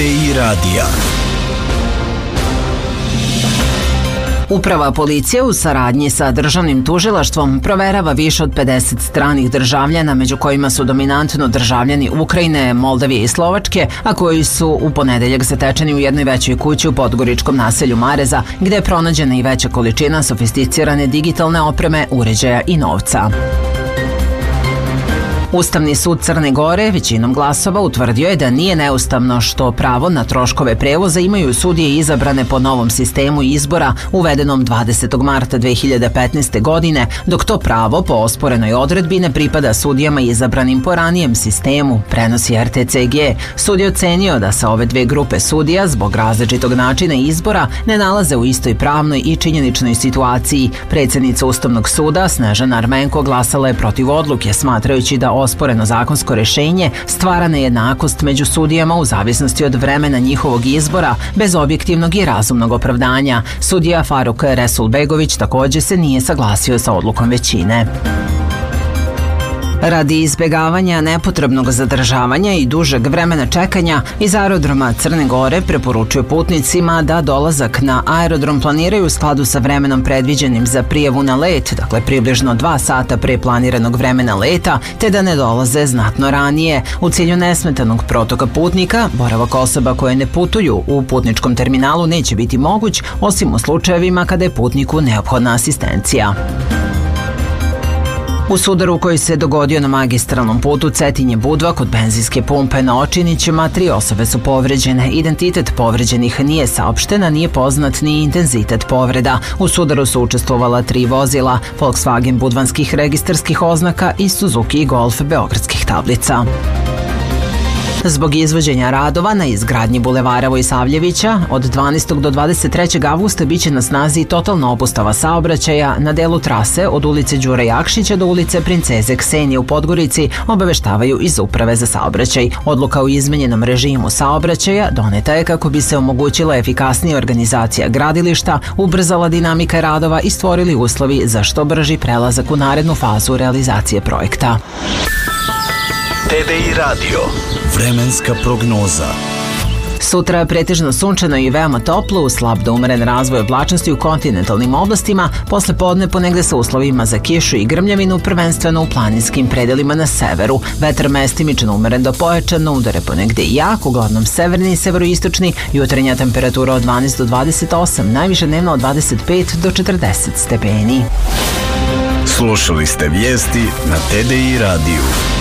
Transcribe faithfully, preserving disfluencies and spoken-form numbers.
D I radija. Uprava policije u saradnji sa državnim tužilaštvom proverava više od pedeset stranih državljana, među kojima su dominantno državljani Ukrajine, Moldavije i Slovačke, a koji su u ponedeljak zatečeni u jednoj većoj kući u podgoričkom naselju Mareza, gde je pronađena i veća količina sofisticirane digitalne opreme, uređaja i novca. Ustavni sud Crne Gore većinom glasova utvrdio je da nije neustavno što pravo na troškove prevoza imaju sudije izabrane po novom sistemu izbora uvedenom dvadesetog marta dve hiljade petnaeste. godine, dok to pravo po osporenoj odredbi ne pripada sudijama izabranim po ranijem sistemu, prenosi R T C G. Sud je ocenio da se ove dve grupe sudija zbog različitog načina izbora ne nalaze u istoj pravnoj i činjeničnoj situaciji. Predsjednica Ustavnog suda Snežana Armenko glasala je protiv odluke, smatrajući da osporeno zakonsko rešenje stvara nejednakost među sudijama u zavisnosti od vremena njihovog izbora bez objektivnog i razumnog opravdanja. Sudija Faruk Resulbegović također se nije saglasio sa odlukom većine. Radi izbjegavanja nepotrebnog zadržavanja i dužeg vremena čekanja, iz aerodroma Crne Gore preporučuje putnicima da dolazak na aerodrom planiraju u skladu sa vremenom predviđenim za prijavu na let, dakle približno dva sata pre planiranog vremena leta, te da ne dolaze znatno ranije. U cilju nesmetanog protoka putnika, boravak osoba koje ne putuju u putničkom terminalu neće biti moguć, osim u slučajevima kada je putniku neophodna asistencija. U sudaru koji se dogodio na magistralnom putu Cetinje-Budva kod benzinske pumpe na Očinićima, tri osobe su povređene. Identitet povređenih nije saopšten, a nije poznat ni intenzitet povreda. U sudaru su učestvovala tri vozila, Volkswagen budvanskih registarskih oznaka i Suzuki Golf beogradskih tablica. Zbog izvođenja radova na izgradnji bulevara Vojsavljevića od dvanaestog do dvadeset trećeg avgusta biće na snazi totalna obustava saobraćaja na delu trase od ulice Đure Jakšića do ulice Princeze Ksenije u Podgorici, obaveštavaju iz Uprave za saobraćaj. Odluka o izmenjenom režimu saobraćaja doneta je kako bi se omogućila efikasnija organizacija gradilišta, ubrzala dinamika radova i stvorili uslovi za što brži prelazak u narednu fazu realizacije projekta. D D I radio. Vremenska prognoza. Sutra pretežno sunčano i veoma toplo, uz slab do umeren razvoj oblačnosti u kontinentalnim oblastima, posle podne ponegde sa uslovima za kišu i grmljavinu, prvenstveno u planinskim predelima na severu. Vetar mestimično umeren do pojačano, udare ponegde i jak, uglavnom severni i severoistočni, jutarnja temperatura od dvanaest do dvadeset osam, najviše dnevno od dvadeset pet do četrdeset stepeni. Slušali ste vijesti na D D I radiju.